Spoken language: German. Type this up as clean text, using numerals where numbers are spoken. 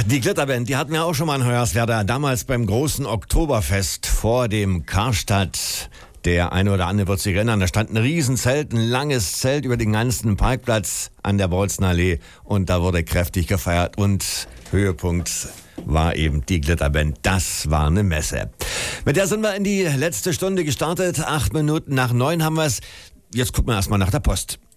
die Glitterband, die hatten wir auch schon mal in Hoyerswerda. Damals beim großen Oktoberfest vor dem Karstadt. Der eine oder andere wird sich erinnern, da stand ein Riesenzelt, ein langes Zelt über den ganzen Parkplatz an der Bolzenallee. Und da wurde kräftig gefeiert und Höhepunkt war eben die Glitterband. Das war eine Messe. Mit der sind wir in die letzte Stunde gestartet. 8 Minuten nach 9 haben wir es. Jetzt gucken wir erstmal nach der Post.